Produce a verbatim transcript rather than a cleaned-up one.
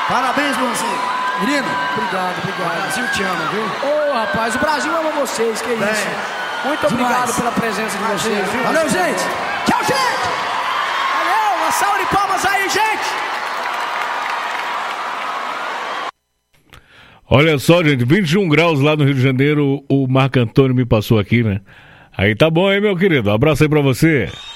Parabéns pra você. Menino, Obrigado, obrigado. o Brasil te ama, viu? Ô, rapaz, o Brasil ama vocês, que Bem, isso. Muito obrigado demais. pela presença de vocês, viu? Valeu, gente. Tchau, gente. Valeu, uma salva de palmas aí, gente. Olha só, gente, vinte e um graus lá no Rio de Janeiro, o Marco Antônio me passou aqui, né? Aí tá bom, hein, meu querido? Um abraço aí pra você.